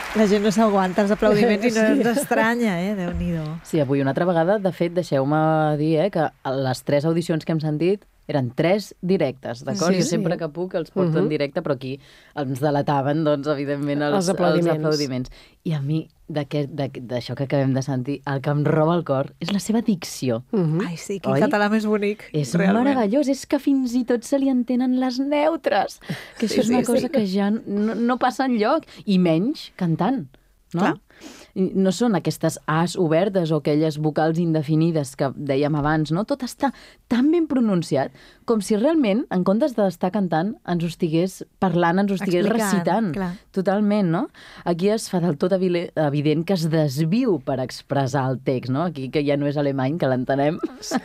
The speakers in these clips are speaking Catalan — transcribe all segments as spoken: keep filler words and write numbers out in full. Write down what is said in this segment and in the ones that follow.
La gent no s'aguanta els aplaudiments i no ens estranya, eh? Déu-n'hi-do. Sí, avui una altra vegada, de fet, deixeu-me dir eh, que les tres audicions que hem sentit eren tres directes, d'acord? Sí, jo sempre sí. que puc els porto uh -huh. en directe, però aquí ens delataven, doncs, evidentment, els, Els aplaudiments. els aplaudiments. I a mi, d'això que acabem de sentir, el que em roba el cor és la seva dicció. Uh -huh. Ai, sí, quin Oi? català més bonic. És realment. meravellós, és que fins i tot se li entenen les neutres, que això Sí, és una sí, cosa sí. que ja no, no passa enlloc, i menys cantant, no? Clar. I no són aquestes As obertes o aquelles vocals indefinides que dèiem abans, no? Tot està tan ben pronunciat com si realment, en comptes d'estar cantant, ens ho estigués parlant, ens ho estigués Explicant, recitant. clar. Totalment, no? Aquí es fa del tot evile- evident que es desviu per expressar el text, no? Aquí que ja no és alemany, que l'entenem.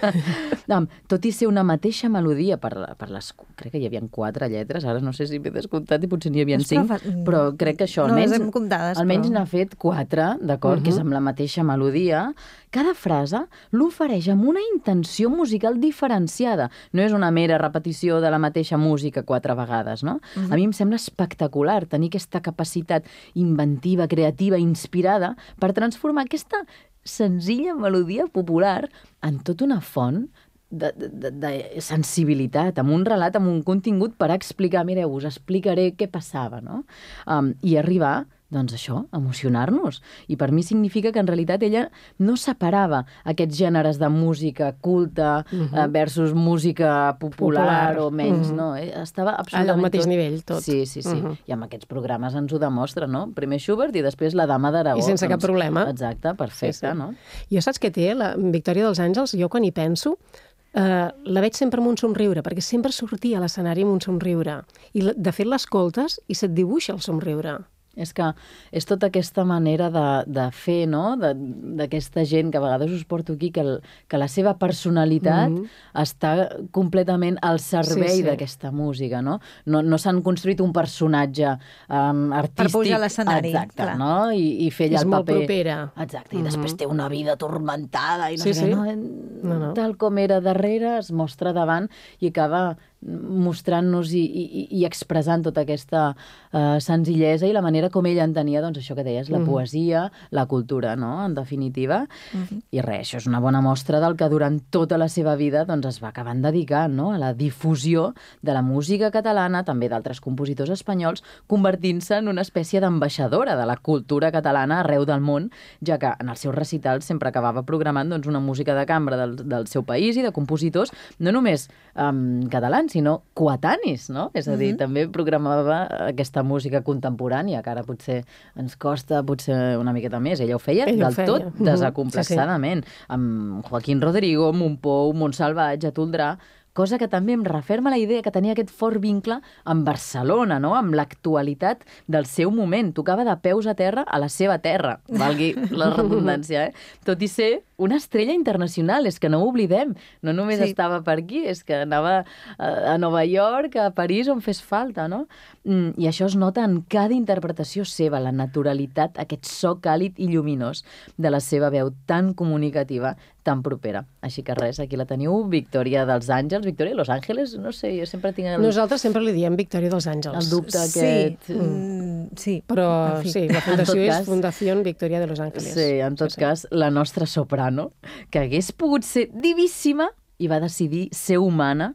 No, tot i ser una mateixa melodia per, per les... Crec que hi havia quatre lletres, ara no sé si m'he descomptat i potser n'hi havia Les cinc, proves- però crec que això no almenys... les hem comptades, almenys però- n'ha fet quatre, d'acord, uh -huh. que és amb la mateixa melodia. Cada frase l'ofereix amb una intenció musical diferenciada. No és una mera repetició de la mateixa música quatre vegades, no? Uh -huh. A mi em sembla espectacular tenir aquesta capacitat inventiva, creativa, inspirada per transformar aquesta senzilla melodia popular en tota una font de, de, de sensibilitat, amb un relat, amb un contingut per explicar, mireu, us explicaré què passava, no? Um, I arribar, doncs això, emocionar-nos. I per mi significa que en realitat ella no separava aquests gèneres de música culta uh -huh. versus música popular, popular. o menys, uh -huh. no? Estava absolutament... Al mateix tot... nivell, tot. Sí, sí, sí. Uh -huh. I amb aquests programes ens ho demostra, no? Primer Schubert i després la Dama d'Aragó. I sense doncs, cap problema. Exacte, perfecte, sí, sí. no? Jo saps què té, la Victòria dels Àngels? Jo quan hi penso, Uh, la veig sempre amb un somriure, perquè sempre sortia a l'escenari amb un somriure. I, de fet, l'escoltes i se't dibuixa el somriure. És que és tota aquesta manera de, de fer, no?, d'aquesta gent que a vegades us porto aquí, que, el, que la seva personalitat mm -hmm. està completament al servei sí, sí. d'aquesta música, no? No, no s'han construït un personatge um, artístic... Per pujar a l'escenari. Exacte, clar. no? I, i fer allà és el paper... És molt propera. Exacte, i mm -hmm. després té una vida tormentada i no sí, sé sí. què, no? No, no. Tal com era darrere, es mostra davant i acaba mostrant-nos i, i, i expressant tota aquesta uh, senzillesa i la manera com ella entenia, doncs, això que deies, la mm. poesia, la cultura, no?, en definitiva. Mm -hmm. I res, això és una bona mostra del que durant tota la seva vida doncs, es va acabant dedicant, no?, a la difusió de la música catalana, també d'altres compositors espanyols, convertint-se en una espècie d'ambaixadora de la cultura catalana arreu del món, ja que en els seus recitals sempre acabava programant doncs, una música de cambra del, del seu país i de compositors, no només um, catalans, sinó coetanis, no? És a dir, uh-huh. també programava aquesta música contemporània, que ara potser ens costa potser una miqueta més. Ella ho feia Ella del ho feia. tot Uh-huh. desacomplexadament. Sí, sí. Amb Joaquín Rodrigo, Montpou, Montsalvatge, Toldrà, cosa que també em referma la idea que tenia aquest fort vincle amb Barcelona, no?, amb l'actualitat del seu moment. Tocava de peus a terra a la seva terra, valgui la redundància, eh? Tot i ser una estrella internacional, és que no ho oblidem. No només sí. estava per aquí, és que anava a, a Nova York, a París, on fes falta, no? Mm, I això es nota en cada interpretació seva, la naturalitat, aquest so càlid i lluminós de la seva veu tan comunicativa, tan propera. Així que res, aquí la teniu, Victòria dels Àngels, Victòria de Los Ángeles, no sé, jo sempre tinc el... Nosaltres sempre li diem Victòria dels Àngels. El dubte sí. aquest... Mm, sí, però sí, la fundació és cas, Fundació Victòria de Los Ángeles. Sí, en tot sí, cas, sí. la nostra soprano, que hagués pogut ser divíssima i va decidir ser humana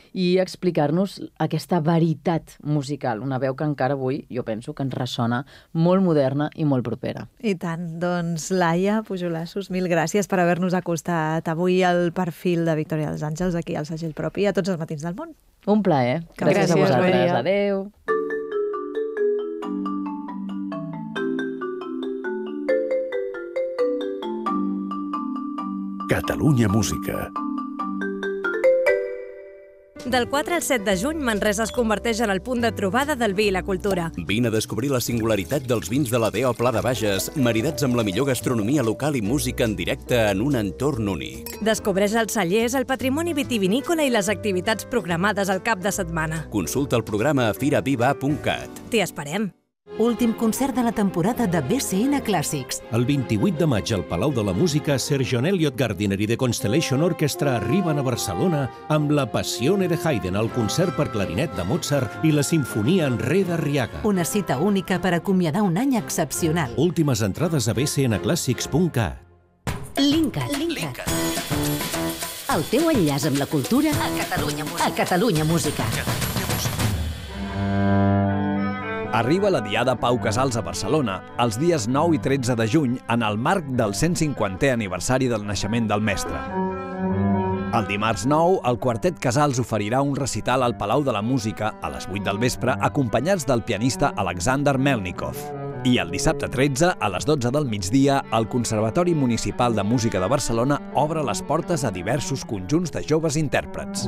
i explicar-nos aquesta veritat musical, una veu que encara avui, jo penso, que ens ressona molt moderna i molt propera. I tant. Doncs, Laia Pujolassos, mil gràcies per haver-nos acostat avui al perfil de Victòria dels Àngels aquí al Segell Propi a tots els matins del món. Un plaer. Gràcies, gràcies a vosaltres. Maria. Adéu. Catalunya Música. Del quatre al set de juny, Manresa es converteix en el punt de trobada del vi i la cultura. Vine a descobrir la singularitat dels vins de la D O Pla de Bages, maridats amb la millor gastronomia local i música en directe en un entorn únic. Descobreix els cellers, el patrimoni vitivinícola i les activitats programades al cap de setmana. Consulta el programa a firaviva punt cat. T'hi esperem. Últim concert de la temporada de B C N Clàssics. El vint-i-vuit de maig al Palau de la Música, Sir John Eliot Gardiner i The Constellation Orchestra arriben a Barcelona amb la Passione de Haydn, el concert per clarinet de Mozart i la Sinfonia en Re d'Arriaga. Una cita única per acomiadar un any excepcional. Últimes entrades a b c n clàssics punt cat. Linkat. Linkat. El teu enllaç amb la cultura a Catalunya Música. A Catalunya Música. Arriba la Diada Pau Casals a Barcelona els dies nou i tretze de juny en el marc del cent cinquantè aniversari del naixement del mestre. El dimarts nou, el Quartet Casals oferirà un recital al Palau de la Música a les vuit del vespre acompanyats del pianista Alexander Melnikov. I el dissabte tretze, a les dotze del migdia, el Conservatori Municipal de Música de Barcelona obre les portes a diversos conjunts de joves intèrprets.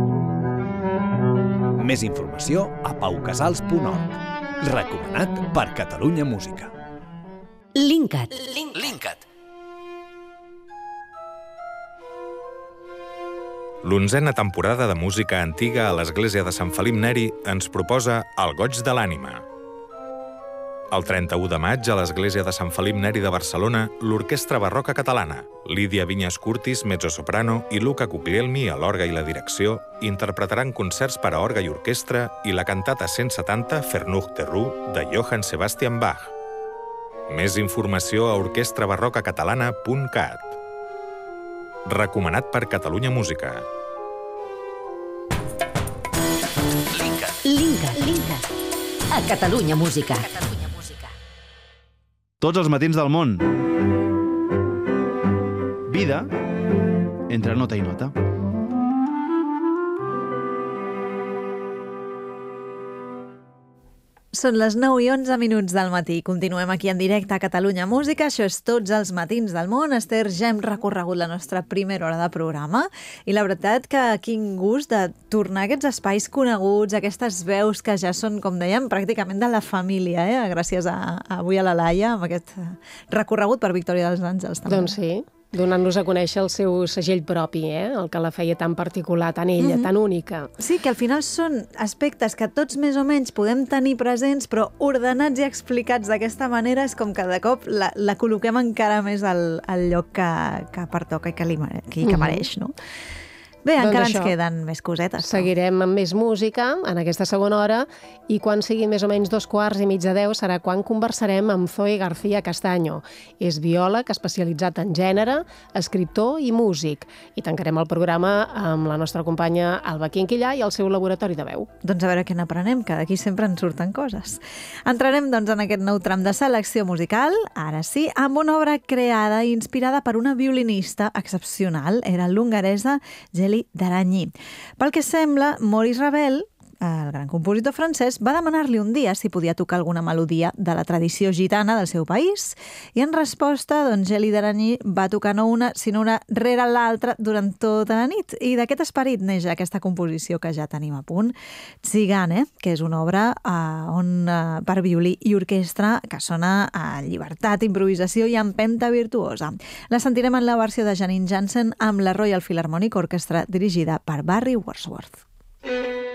Més informació a pau casals punt org. Recomanat per Catalunya Música. Linkat. Linkat. L'onzena temporada de música antiga a l'Església de Sant Felip Neri ens proposa El goig de l'ànima. El trenta-u de maig, a l'Església de Sant Felip Neri de Barcelona, l'Orquestra Barroca Catalana, Lídia Vinyes Curtis, mezzosoprano, i Luca Cuglielmi a l'orgue i la direcció, interpretaran concerts per a orgue i orquestra i la cantata cent setanta Versuch der Ruhe de Johann Sebastian Bach. Més informació a orquestra barroca catalana punt cat. Recomanat per Catalunya Música. Linkat. Linkat. Linkat. A Catalunya Música. Tots els matins del món. Vida entre nota i nota. Són les nou i onze minuts del matí. Continuem aquí en directe a Catalunya Música. Això és Tots els matins del món. Esther, ja hem recorregut la nostra primera hora de programa i la veritat que quin gust de tornar a aquests espais coneguts, aquestes veus que ja són, com dèiem, pràcticament de la família, eh? Gràcies a, a avui a la Laia, amb aquest recorregut per Victòria dels Àngels. També. Doncs sí. Donant-nos a conèixer el seu segell propi, eh? El que la feia tan particular, tan ella, mm-hmm. tan única. Sí, que al final són aspectes que tots més o menys podem tenir presents, però ordenats i explicats d'aquesta manera és com que de cop la, la col·loquem encara més al, al lloc que, que pertoca i que, li, que, que mereix, no? Bé, doncs encara això, ens queden més cosetes. Seguirem amb més música en aquesta segona hora i quan sigui més o menys dos quarts i mig de deu serà quan conversarem amb Zoe García Castaño. És biòleg especialitzat en gènere, escriptor i músic. I tancarem el programa amb la nostra companya Alba Quinquillà i el seu laboratori de veu. Doncs a veure què n'aprenem, que d'aquí sempre ens surten coses. Entrarem doncs en aquest nou tram de selecció musical, ara sí, amb una obra creada i inspirada per una violinista excepcional. Era l'hongaresa Zseli d'Arany. Pel que sembla, Maurice Ravel, el gran compositor francès, va demanar-li un dia si podia tocar alguna melodia de la tradició gitana del seu país i en resposta, doncs, Zseli d'Arany va tocar no una, sinó una rere l'altra durant tota la nit. I d'aquest esperit neix aquesta composició que ja tenim a punt, Tzigane, que és una obra eh, on, eh, per violí i orquestra que sona a llibertat, improvisació i empenta virtuosa. La sentirem en la versió de Janine Jansen amb la Royal Philharmonic Orchestra dirigida per Barry Wordsworth.